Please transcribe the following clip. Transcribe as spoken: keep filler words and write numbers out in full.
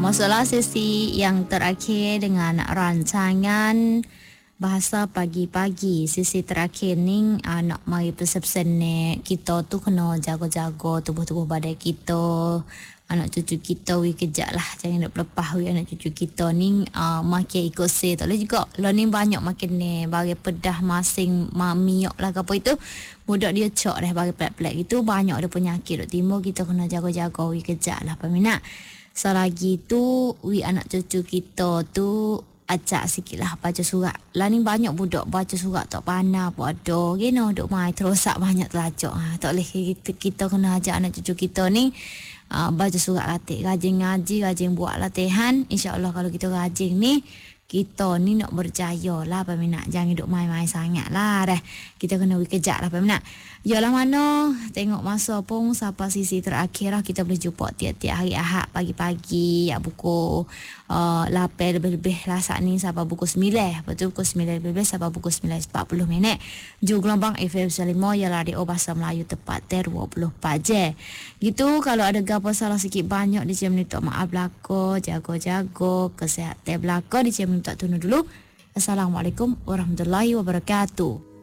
masuklah sesi yang terakhir dengan rancangan bahasa pagi-pagi. Sesi terakhir ni uh, nak mari pesan-pesan ni, kita tu kena jaga-jaga tubuh-tubuh badan kita. Anak cucu kita we kejap lah, jangan nak lepas we anak cucu kita ni uh, makin ikut se tak boleh juga. Lah ni banyak makin ni bagi pedah masing mamiok lah ke apa itu. Budak dia cok dah bagi pelat-pelat gitu, banyak ada penyakit duk timbul, kita kena jaga-jaga we kejap lah peminat. Selagi tu we anak cucu kita tu acak sikit lah baca surat. Lah ni banyak budak baca surat tak pandai pun ada. Gino duk mai terosak banyak telacak. Ha, tak boleh kita, kita kena ajak anak cucu kita ni uh, baca surat latih. Rajin ngaji, rajin buat latihan. InsyaAllah kalau kita rajin ni, kita ni nak berjaya lah peminat. Jangan duk main-main sangat lah dah. Kita kena kejap lah peminat. Yalah mana tengok masa pun sampai sisi terakhir lah, kita boleh jumpa tiap-tiap hari Ahad pagi-pagi ya pukul uh, lapan lebih-lebih lah saat ni sampai pukul sembilan. Betul pukul sembilan lebih-lebih sampai pukul sembilan empat puluh minit. Ju gelombang F M Selimo ialah radio bahasa Melayu tepat dua puluh empat jam. Gitu kalau ada gapo salah sikit banyak di jam ni tak maaf belako, jago-jago kesihatan belako di jam ni tak tunu dulu. Assalamualaikum warahmatullahi wabarakatuh.